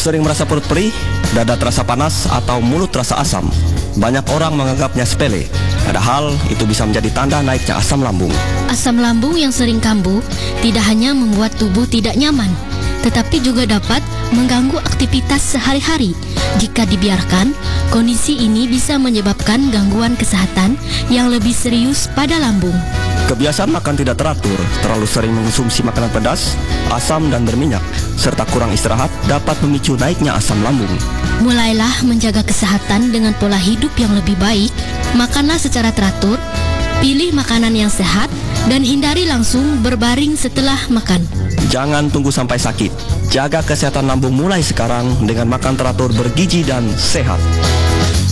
sering merasa perut perih, dada terasa panas, atau mulut terasa asam? Banyak orang menganggapnya sepele, padahal itu bisa menjadi tanda naiknya asam lambung. Asam lambung yang sering kambuh tidak hanya membuat tubuh tidak nyaman, tetapi juga dapat mengganggu aktivitas sehari-hari. Jika dibiarkan, kondisi ini bisa menyebabkan gangguan kesehatan yang lebih serius pada lambung. Kebiasaan makan tidak teratur, terlalu sering mengonsumsi makanan pedas, asam dan berminyak, serta kurang istirahat dapat memicu naiknya asam lambung. Mulailah menjaga kesehatan dengan pola hidup yang lebih baik. Makanlah secara teratur, pilih makanan yang sehat, dan hindari langsung berbaring setelah makan. Jangan tunggu sampai sakit. Jaga kesehatan lambung mulai sekarang dengan makan teratur, bergizi dan sehat.